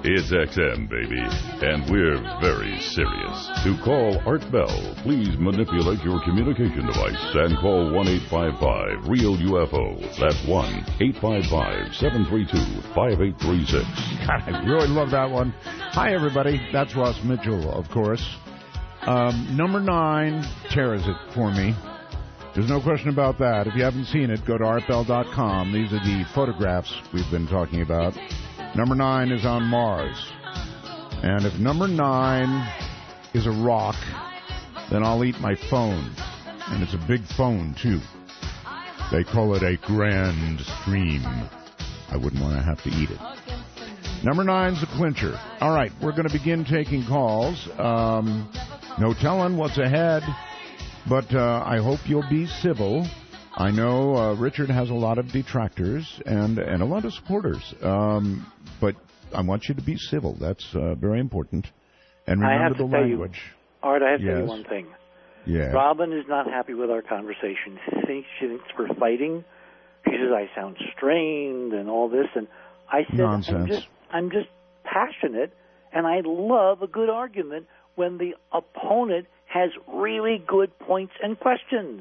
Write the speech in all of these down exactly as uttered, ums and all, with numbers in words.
It's X M, baby, and we're very serious. To call Art Bell, please manipulate your communication device and call one eight five five REAL U F O. That's one eight five five, seven three two, five eight three six. God, I really love that one. Hi, everybody. That's Ross Mitchell, of course. Um, number nine tears it for me. There's no question about that. If you haven't seen it, go to art bell dot com. These are the photographs we've been talking about. Number nine is on Mars. And if number nine is a rock, then I'll eat my phone. And it's a big phone, too. They call it a Grand Stream. I wouldn't want to have to eat it. Number nine's a clincher. All right, we're going to begin taking calls. Um, no telling what's ahead, but uh, I hope you'll be civil. I know uh, Richard has a lot of detractors and, and a lot of supporters, um, but I want you to be civil. That's uh, very important. And remember I have the to tell language. You, Art, I have to yes. tell you one thing. Yeah. Robin is not happy with our conversation. She thinks, she thinks we're fighting. She says I sound strained and all this. And I said, Nonsense. I'm just, I'm just passionate, and I love a good argument when the opponent has really good points and questions.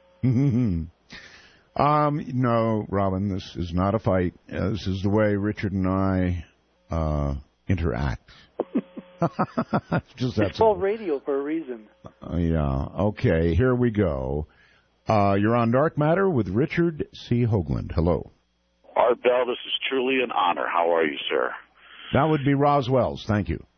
Um, no, Robin, this is not a fight. Uh, this is the way Richard and I uh, interact. Just it's called radio for a reason. Uh, yeah. Okay, here we go. Uh, you're on Dark Matter with Richard C. Hoagland. Hello. Art Bell, this is truly an honor. How are you, sir? That would be Roswell's. Thank you.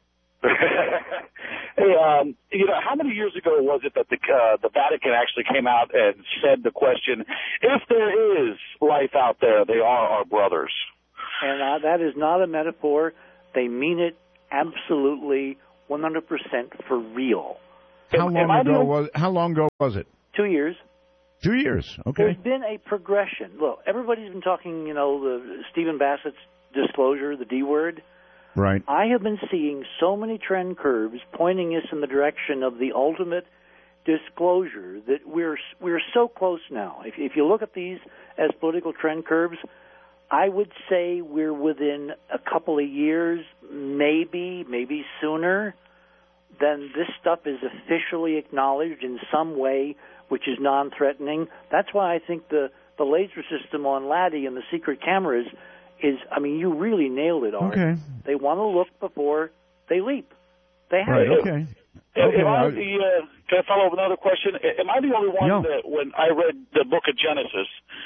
Hey, um, you know, how many years ago was it that the uh, the Vatican actually came out and said the question, if there is life out there, they are our brothers? And uh, that is not a metaphor. They mean it absolutely one hundred percent for real. How Am, long am ago doing... was How long ago was it? Two years. Two years. Okay. There's been a progression. Look, everybody's been talking, you know, the Stephen Bassett's disclosure, the D word. Right. I have been seeing so many trend curves pointing us in the direction of the ultimate disclosure that we're we're so close now. If, if you look at these as political trend curves, I would say we're within a couple of years, maybe, maybe sooner, then this stuff is officially acknowledged in some way which is non-threatening. That's why I think the, the laser system on Laddie and the secret cameras is, I mean, you really nailed it, Art. Okay. They want to look before they leap. They have right, to. okay. Am, okay. am I the, uh, can I follow up with another question? Am I the only one no. that, when I read the book of Genesis,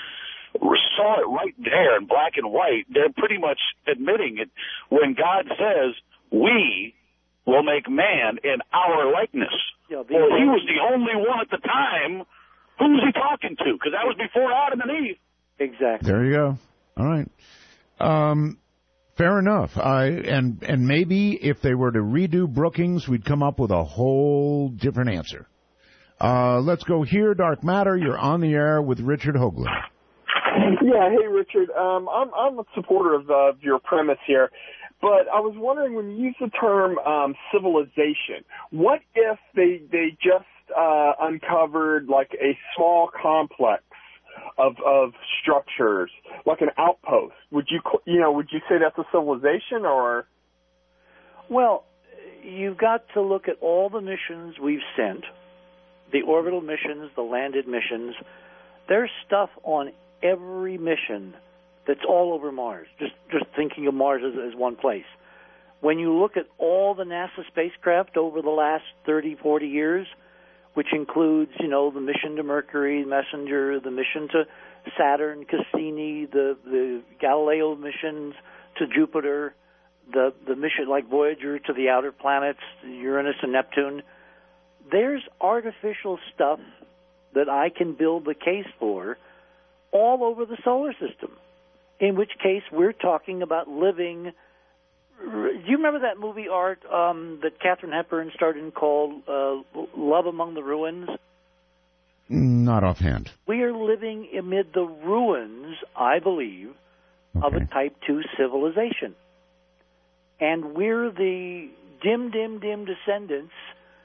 saw it right there in black and white? They're pretty much admitting it when God says, we will make man in our likeness. Yeah, well, he was the only one at the time. Who was he talking to? Because that was before Adam and Eve. Exactly. There you go. All right. Um, fair enough. I and and maybe if they were to redo Brookings, we'd come up with a whole different answer. Uh, let's go here, Dark Matter. You're on the air with Richard Hoagland. Yeah, hey, Richard. Um, I'm, I'm a supporter of, uh, of your premise here, but I was wondering, when you use the term um, civilization, what if they they just uh, uncovered like a small complex of of structures, like an outpost? Would you you know would you say that's a civilization, or? Well, you've got to look at all the missions we've sent, the orbital missions, the landed missions. There's stuff on every mission that's all over Mars, just just thinking of Mars as, as one place. When you look at all the NASA spacecraft over the last thirty, forty years, which includes, you know, the mission to Mercury, Messenger, the mission to Saturn, Cassini, the, the Galileo missions to Jupiter, the, the mission like Voyager to the outer planets, Uranus and Neptune, there's artificial stuff that I can build the case for all over the solar system, in which case we're talking about living. Do you remember that movie, Art, um, that Katharine Hepburn starred in called uh, Love Among the Ruins? Not offhand. We are living amid the ruins, I believe, okay. of a Type two civilization. And we're the dim, dim, dim descendants,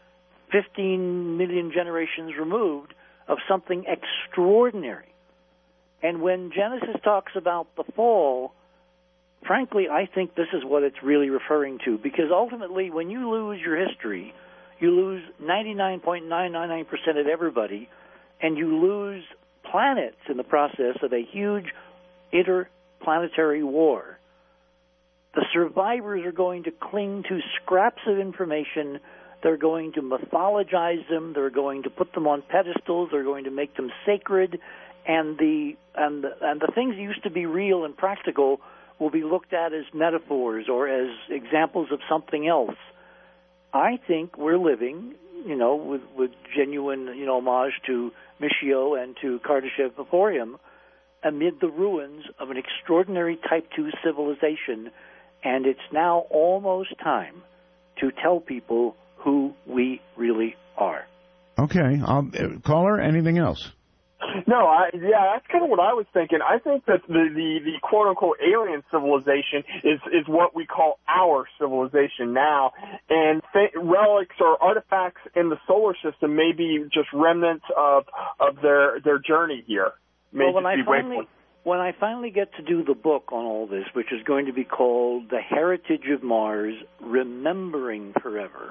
fifteen million generations removed, of something extraordinary. And when Genesis talks about the fall, frankly, I think this is what it's really referring to, because ultimately when you lose your history, you lose ninety-nine point nine nine nine percent of everybody, and you lose planets in the process of a huge interplanetary war. The survivors are going to cling to scraps of information. They're going to mythologize them. They're going to put them on pedestals. They're going to make them sacred. And the and the, and the things that used to be real and practical will be looked at as metaphors or as examples of something else. I think we're living, you know, with, with genuine, you know, homage to Michio and to Kardashev before him, amid the ruins of an extraordinary Type two civilization, and it's now almost time to tell people who we really are. Okay. Um, caller, anything else? No, I, yeah, that's kind of what I was thinking. I think that the, the, the quote-unquote alien civilization is, is what we call our civilization now, and th- relics or artifacts in the solar system may be just remnants of of their, their journey here. May well, when I, be finally, when I finally get to do the book on all this, which is going to be called The Heritage of Mars, Remembering Forever,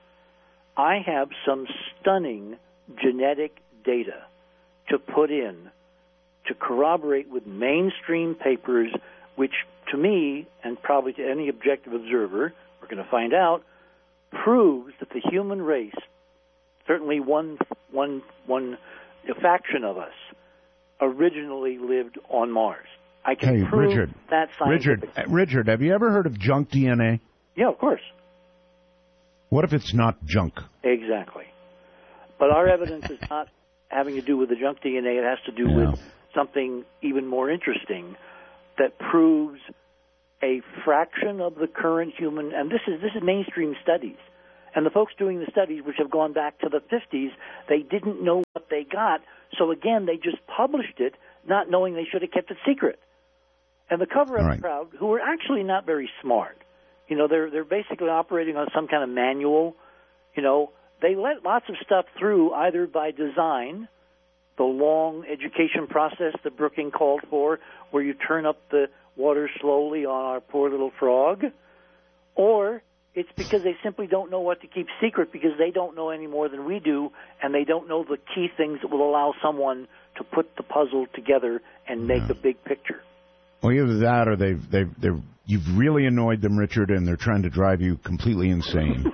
I have some stunning genetic data to put in to corroborate with mainstream papers, which to me, and probably to any objective observer, we're going to find out, proves that the human race, certainly one, one, one faction of us, originally lived on Mars. I can hey, prove Richard, that scientifically. Richard, Richard, have you ever heard of junk D N A? Yeah, of course. What if it's not junk? Exactly. But our evidence is not having to do with the junk D N A. It has to do yeah. with something even more interesting that proves a fraction of the current human, and this is this is mainstream studies. And the folks doing the studies, which have gone back to the fifties, they didn't know what they got. So again, they just published it, not knowing they should have kept it secret. And the cover-up right. crowd, who are actually not very smart, you know, they're they're basically operating on some kind of manual, you know, they let lots of stuff through either by design, the long education process that Brookings called for, where you turn up the water slowly on our poor little frog, or it's because they simply don't know what to keep secret because they don't know any more than we do, and they don't know the key things that will allow someone to put the puzzle together and make yeah. a big picture. Well, either that or they've, they've, they've, you've really annoyed them, Richard, and they're trying to drive you completely insane.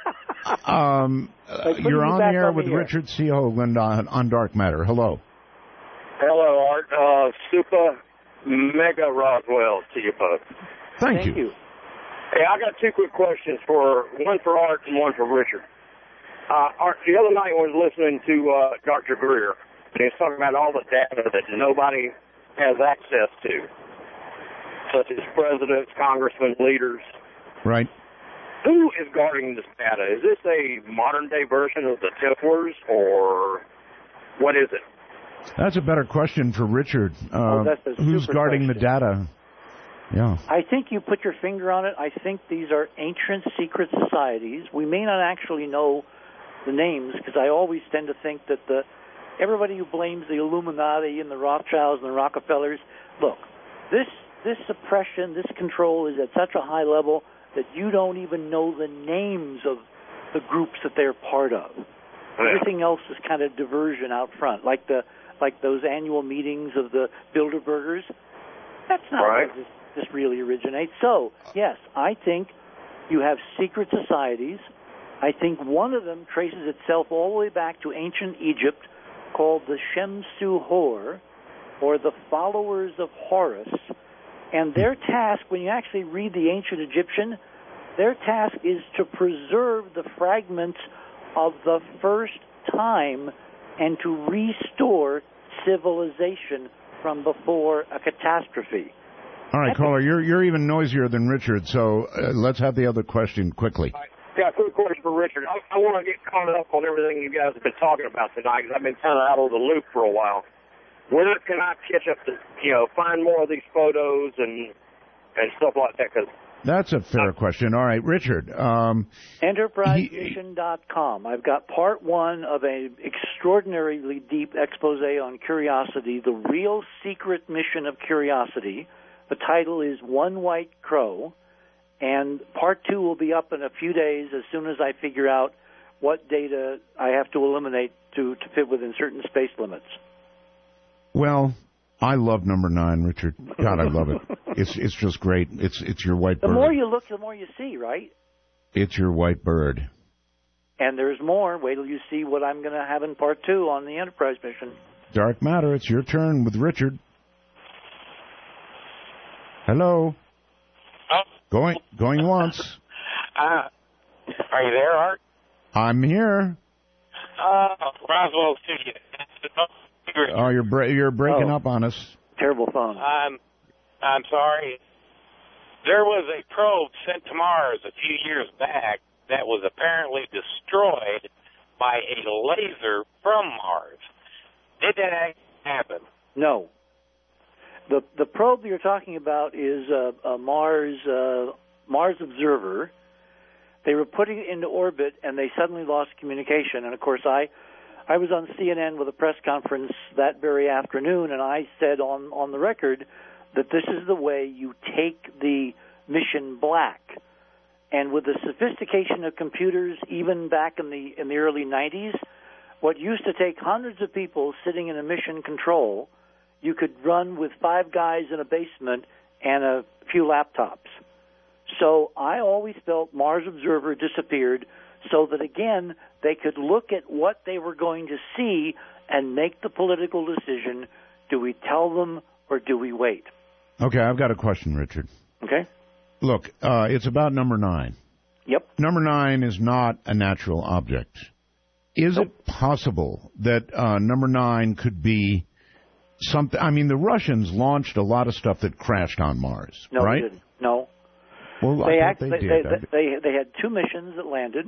um, uh, you're on the air on with the air. Richard C. Hoagland on, on Dark Matter. Hello. Hello, Art. Uh, super mega Roswell to you folks. Thank, Thank you. you. Hey, I got two quick questions, for one for Art and one for Richard. Uh, Art, the other night I was listening to uh, Doctor Greer, and he was talking about all the data that nobody has access to, such as presidents, congressmen, leaders. Right. Who is guarding this data? Is this a modern-day version of the Templars, or what is it? That's a better question for Richard. Uh, oh, that's a who's super guarding question. the data? Yeah. I think you put your finger on it. I think these are ancient secret societies. We may not actually know the names because I always tend to think that the everybody who blames the Illuminati and the Rothschilds and the Rockefellers, look, this this suppression, this control is at such a high level that you don't even know the names of the groups that they're part of. Everything else is kind of diversion out front, like the like those annual meetings of the Bilderbergers. That's not right. where this, this really originates. So, yes, I think you have secret societies. I think one of them traces itself all the way back to ancient Egypt, called the Shemsu Hor, or the Followers of Horus. And their task, when you actually read the ancient Egyptian, their task is to preserve the fragments of the first time and to restore civilization from before a catastrophe. All right, caller, you're you're even noisier than Richard, so uh, let's have the other question quickly. Right. Yeah, quick question for Richard. I, I want to get caught up on everything you guys have been talking about tonight because I've been kind of out of the loop for a while. When can I catch up to, you know, find more of these photos and and stuff like that? Cause That's a fair question. All right, Richard. Um, Enterprise Mission dot com. I've got part one of an extraordinarily deep expose on Curiosity, the real secret mission of Curiosity, The title is One White Crow, and part two will be up in a few days as soon as I figure out what data I have to eliminate to, to fit within certain space limits. Well, I love number nine, Richard. God, I love it. It's it's just great. It's it's your white The bird. The more you look, the more you see, right? It's your white bird. And there's more. Wait till you see what I'm going to have in part two on the Enterprise mission. Dark Matter, it's your turn with Richard. Hello. Oh. Going going once. Uh, are you there, Art? I'm here. Uh, Roswell Studio. Oh, you're bre- you're breaking oh. up on us. Terrible phone. I'm I'm sorry. There was a probe sent to Mars a few years back that was apparently destroyed by a laser from Mars. Did that actually happen? No. The the probe you're talking about is a, a Mars uh, Mars Observer. They were putting it into orbit, and they suddenly lost communication. And, of course, I, I was on C N N with a press conference that very afternoon, and I said on, on the record that this is the way you take the mission black. And with the sophistication of computers, even back in the in the early nineties, what used to take hundreds of people sitting in a mission control, you could run with five guys in a basement and a few laptops. So I always felt Mars Observer disappeared so that, again, they could look at what they were going to see and make the political decision, do we tell them or do we wait? Okay, I've got a question, Richard. Okay. Look, uh, it's about number nine. Yep. Number nine is not a natural object. Is nope. it possible that uh, number nine could be something? I mean, the Russians launched a lot of stuff that crashed on Mars, no, right? No, they didn't. No. Well, they, I act, they, they, did. they, they, they had two missions that landed.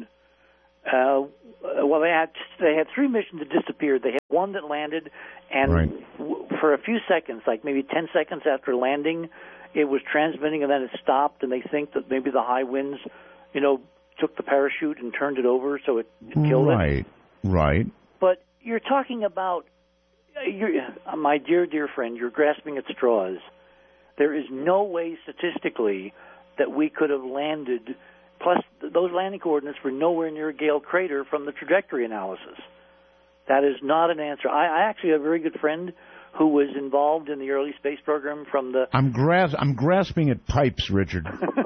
Uh, well, they had they had three missions that disappeared. They had one that landed, and right. w- for a few seconds, like maybe ten seconds after landing, it was transmitting, and then it stopped. And they think that maybe the high winds, you know, took the parachute and turned it over, so it, it killed right. it. Right, right. But you're talking about, you're, my dear, dear friend, you're grasping at straws. There is no way statistically that we could have landed, plus those landing coordinates were nowhere near Gale Crater from the trajectory analysis. That is not an answer. I, I actually have a very good friend who was involved in the early space program from the... I'm, gras- I'm grasping at pipes, Richard.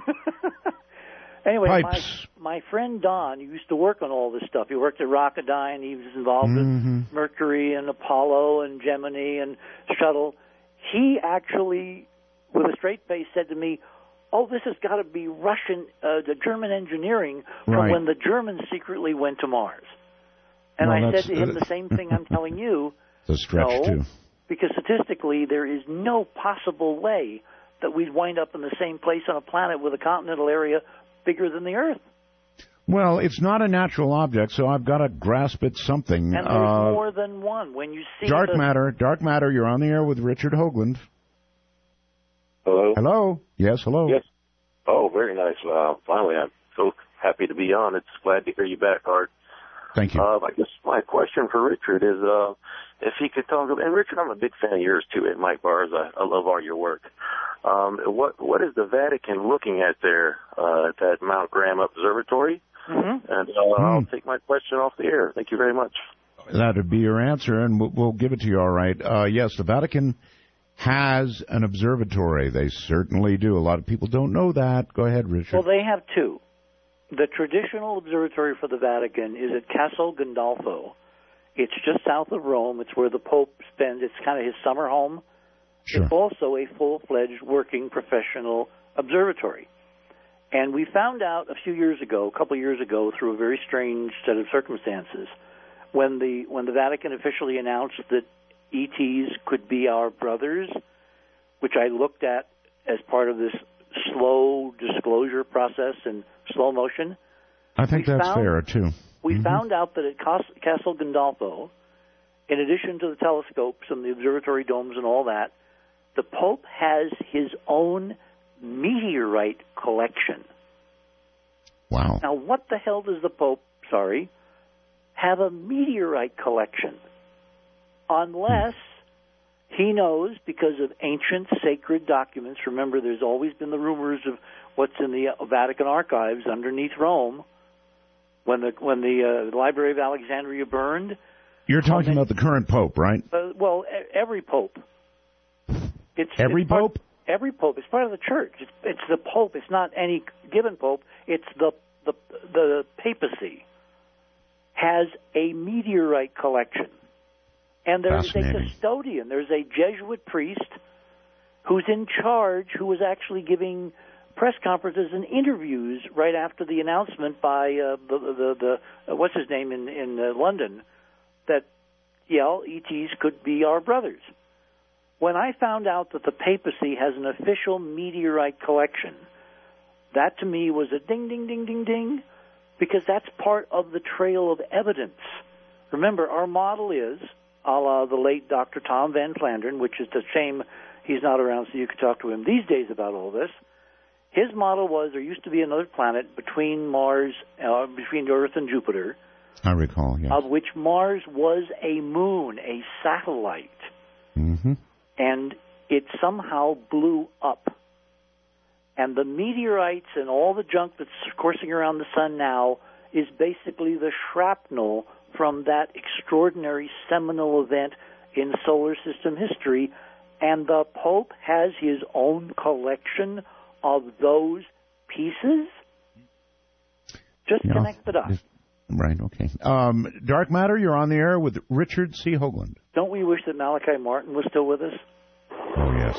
Anyway, pipes. my, my friend Don used to work on all this stuff. He worked at Rocketdyne. He was involved mm-hmm. with Mercury and Apollo and Gemini and Shuttle. He actually, with a straight face, said to me, oh, this has got to be Russian, uh, the German engineering from right. when the Germans secretly went to Mars. And well, I said to him the same thing I'm telling you. It's a stretch, no, too. Because statistically, there is no possible way that we'd wind up in the same place on a planet with a continental area bigger than the Earth. Well, it's not a natural object, so I've got to grasp at something. And there's uh, more than one. When you see Dark the... Matter, Dark Matter, you're on the air with Richard Hoagland. Hello? Hello? Yes, hello? Yes. Oh, very nice. Uh, finally, I'm so happy to be on. It's glad to hear you back, Art. Thank you. Uh, I guess my question for Richard is, uh, if he could talk about, and Richard, I'm a big fan of yours too, at Mike Bars. I, I love all your work. Um, what what is the Vatican looking at there uh, at that Mount Graham Observatory? Mm-hmm. And uh, mm. I'll take my question off the air. Thank you very much. That would be your answer, and we'll, we'll give it to you all right. Uh, yes, the Vatican has an observatory. They certainly do. A lot of people don't know that. Go ahead, Richard. Well, they have two. The traditional observatory for the Vatican is at Castel Gandolfo. It's just south of Rome. It's where the Pope spends. It's kind of his summer home. Sure. It's also a full-fledged working professional observatory. And we found out a few years ago, a couple of years ago, through a very strange set of circumstances, when the when the Vatican officially announced that E Ts could be our brothers, which I looked at as part of this slow disclosure process in slow motion. I think that's found, fair, too. We mm-hmm. found out that at Castel Gandolfo, in addition to the telescopes and the observatory domes and all that, the Pope has his own meteorite collection. Wow. Now, what the hell does the Pope, sorry, have a meteorite collection? Unless He knows because of ancient sacred documents. Remember, there's always been the rumors of what's in the Vatican archives underneath Rome. When the when the uh, Library of Alexandria burned. You're talking about the current pope, right? Uh, well, every pope. It's every it's pope. Part, every pope. It's part of the church. It's, it's the pope. It's not any given pope. It's the the the papacy has a meteorite collection, and there's a custodian. There's a Jesuit priest who's in charge, who was actually giving press conferences and interviews right after the announcement by uh, the the, the uh, what's his name in in uh, London that yeah E Ts could be our brothers. When I found out that the papacy has an official meteorite collection, that to me was a ding ding ding ding ding, because that's part of the trail of evidence. Remember, our model is a la the late Doctor Tom Van Flandern, which is the shame he's not around so you could talk to him these days about all this. His model was there used to be another planet between Mars, uh, between Earth and Jupiter. I recall, yes. Of which Mars was a moon, a satellite. Mm-hmm. And it somehow blew up. And the meteorites and all the junk that's coursing around the sun now is basically the shrapnel from that extraordinary seminal event in solar system history. And the Pope has his own collection of those pieces? Just you connect know, the dots. Right, okay. Um, Dark Matter, you're on the air with Richard C. Hoagland. Don't we wish that Malachi Martin was still with us? Oh, yes.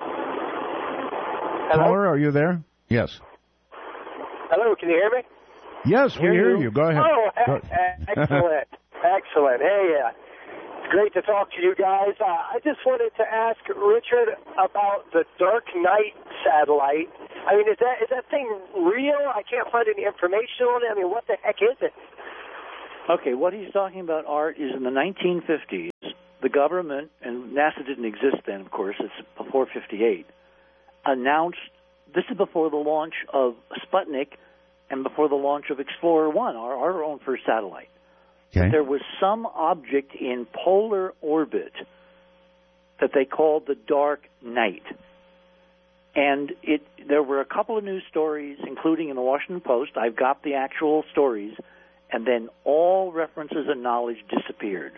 Hello? Caller, are you there? Yes. Hello, can you hear me? Yes, we hear, hear you. you. Go ahead. Oh, Go. excellent. Excellent. Hey, uh, it's great to talk to you guys. Uh, I just wanted to ask Richard about the Dark Knight satellite. I mean, is that is that thing real? I can't find any information on it. I mean, what the heck is it? Okay, what he's talking about, Art, is in the nineteen fifties, the government, and NASA didn't exist then, of course, it's before fifty-eight, announced, this is before the launch of Sputnik and before the launch of Explorer one, our, our own first satellite. Okay. There was some object in polar orbit that they called the Dark Knight. And it, there were a couple of news stories, including in the Washington Post. I've got the actual stories. And then all references and knowledge disappeared.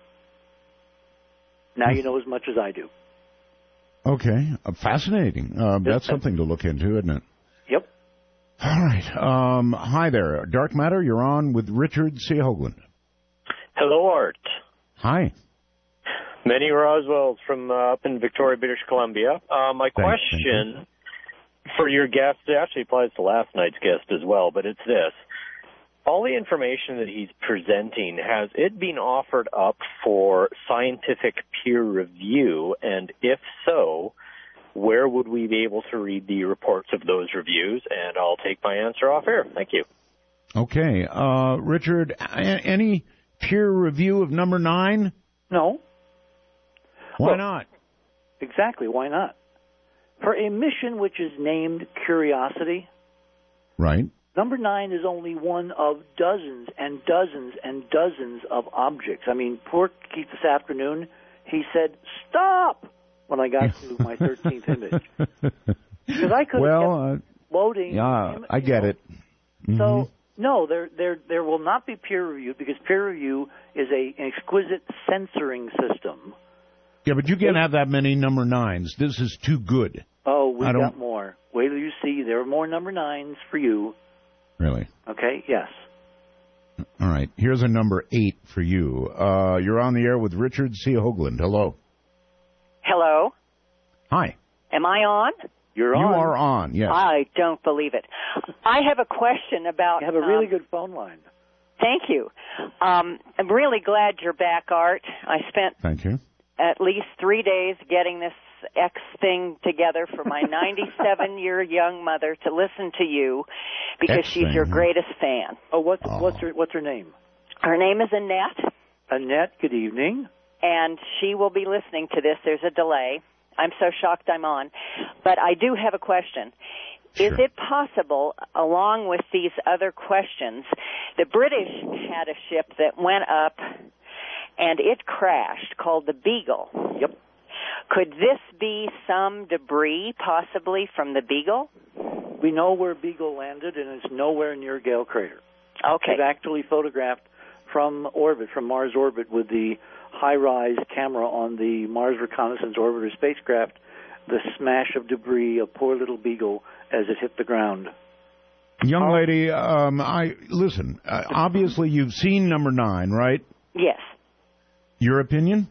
Now you know as much as I do. Okay. Uh, fascinating. Uh, that's something to look into, isn't it? Yep. All right. Um, hi there. Dark Matter, you're on with Richard C. Hoagland. Hello, Art. Hi. Manny Roswell from uh, up in Victoria, British Columbia. Uh, my Thanks, question for your guest, it actually applies to last night's guest as well, but it's this. All the information that he's presenting, has it been offered up for scientific peer review? And if so, where would we be able to read the reports of those reviews? And I'll take my answer off air. Thank you. Okay. Uh, Richard, a- any peer review of number nine? No. Why well, not? Exactly. Why not? For a mission which is named Curiosity, right. Number nine is only one of dozens and dozens and dozens of objects. I mean, poor Keith this afternoon, he said, stop, when I got to my thirteenth image. Because I could well, have kept uh, loading. Yeah, I get know. it. Mm-hmm. So, no, there, there, there will not be peer review, because peer review is a, an exquisite censoring system. Yeah, but you can't have that many number nines. This is too good. Oh, we I got don't... more. Wait till you see. There are more number nines for you. Really? Okay, yes. All right. Here's a number eight for you. Uh, you're on the air with Richard C. Hoagland. Hello. Hello. Hi. Am I on? You're on. You are on, yes. I don't believe it. I have a question about... You have a really um, good phone line. Thank you. Um, I'm really glad you're back, Art. I spent Thank you. at least three days getting this X thing together for my ninety-seven-year young mother to listen to you because X she's thing, your huh? greatest fan. Oh, what's Oh. what's her what's her name? Her name is Annette. Annette, good evening. And she will be listening to this. There's a delay. I'm so shocked I'm on. But I do have a question. Sure. Is it possible, along with these other questions, the British had a ship that went up and it crashed called the Beagle? Yep. Could this be some debris, possibly, from the Beagle? We know where Beagle landed, and it's nowhere near Gale Crater. Okay. It's actually photographed from orbit, from Mars orbit, with the high-rise camera on the Mars Reconnaissance Orbiter spacecraft, the smash of debris of poor little Beagle as it hit the ground. Young lady, um, I listen, uh, obviously you've seen number nine, right? Yes. Your opinion?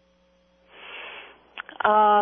Uh,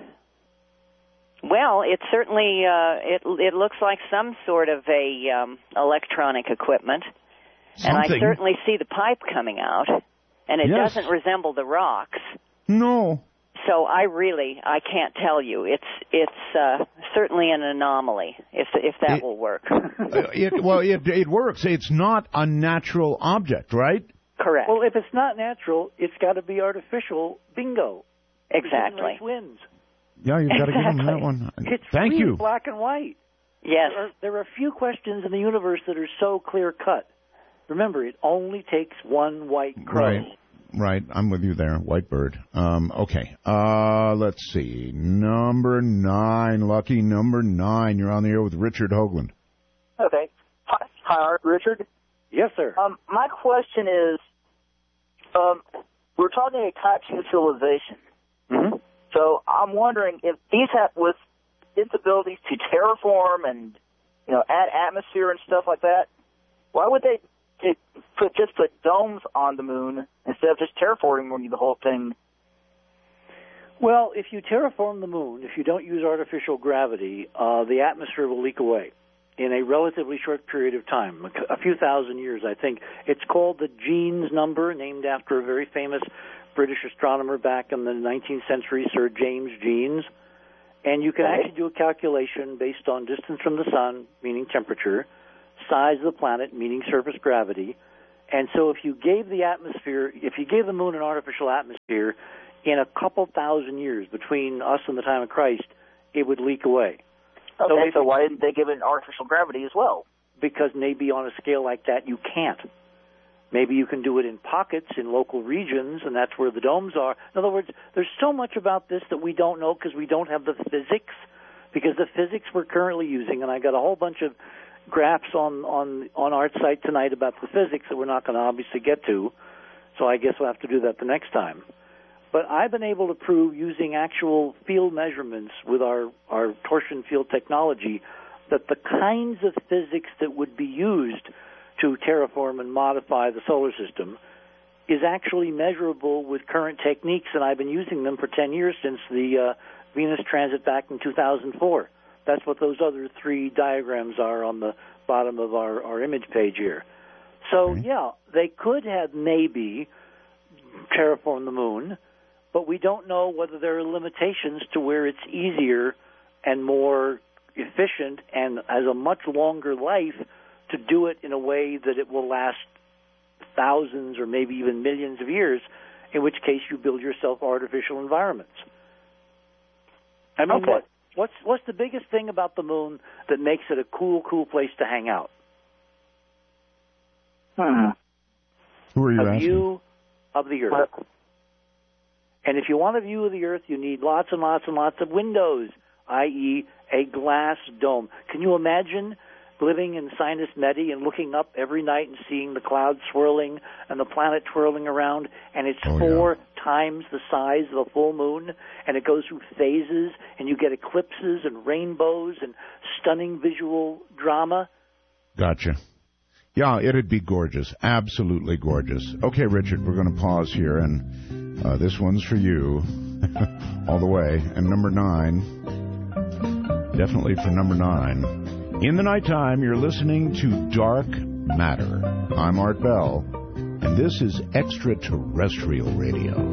well, it certainly, uh, it it looks like some sort of a um, electronic equipment. Something. And I certainly see the pipe coming out, and it Yes. doesn't resemble the rocks. No. So I really, I can't tell you. It's it's uh, certainly an anomaly, if if that It- will work. Uh, it, well, it, it works. It's not a natural object, right? Correct. Well, if it's not natural, it's got to be artificial. Bingo. Exactly. Race wins. Yeah, you've got to give him that one. It's Thank really you. black and white. Yes. There are, there are few questions in the universe that are so clear-cut. Remember, it only takes one white crow. Right. Right, I'm with you there, White Bird. Um, okay, uh, let's see. Number nine, lucky number nine. You're on the air with Richard Hoagland. Okay. Hi, hi, Art. Richard? Yes, sir. Um, my question is, um, we're talking a type two civilization. Mm-hmm. So I'm wondering if these have, with its abilities to terraform and, you know, add atmosphere and stuff like that, why would they to put just put domes on the moon instead of just terraforming the whole thing? Well, if you terraform the moon, if you don't use artificial gravity, uh, the atmosphere will leak away in a relatively short period of time, a few thousand years, I think. It's called the Jeans number, named after a very famous British astronomer back in the nineteenth century, Sir James Jeans. And you can actually do a calculation based on distance from the sun, meaning temperature, size of the planet, meaning surface gravity. And so if you gave the atmosphere, if you gave the moon an artificial atmosphere, in a couple thousand years between us and the time of Christ, it would leak away. Okay, so, so why didn't they give it artificial gravity as well? Because maybe on a scale like that you can't. Maybe you can do it in pockets, in local regions, and that's where the domes are. In other words, there's so much about this that we don't know because we don't have the physics, because the physics we're currently using, and I got a whole bunch of graphs on, on, on our site tonight about the physics that we're not going to obviously get to, so I guess we'll have to do that the next time. But I've been able to prove using actual field measurements with our, our torsion field technology that the kinds of physics that would be used to terraform and modify the solar system is actually measurable with current techniques, and I've been using them for ten years since the uh, Venus transit back in two thousand four. That's what those other three diagrams are on the bottom of our, our image page here. So, yeah, they could have maybe terraformed the moon, but we don't know whether there are limitations to where it's easier and more efficient and has a much longer life to do it in a way that it will last thousands or maybe even millions of years, in which case you build yourself artificial environments. I mean, Okay. what, what's what's the biggest thing about the moon that makes it a cool, cool place to hang out? Hmm. Who are you a asking? view of the Earth. And if you want a view of the Earth, you need lots and lots and lots of windows, that is a glass dome. Can you imagine living in Sinus Medi and looking up every night and seeing the clouds swirling and the planet twirling around, and it's Oh, four yeah. times the size of a full moon, and it goes through phases, and you get eclipses and rainbows and stunning visual drama? Gotcha. Yeah, it'd be gorgeous. Absolutely gorgeous. Okay, Richard, we're going to pause here, and uh, this one's for you all the way. And number nine, definitely for number nine. In the nighttime, you're listening to Dark Matter. I'm Art Bell, and this is Extraterrestrial Radio.